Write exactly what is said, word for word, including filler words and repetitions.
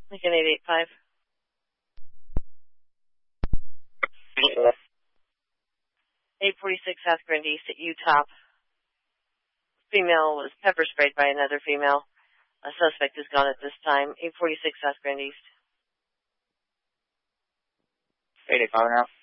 Lincoln eight eight five. eight forty-six South Grand East at Utah. Female was pepper sprayed by another female. A suspect is gone at this time. eight forty-six South Grand East. eight eight five now.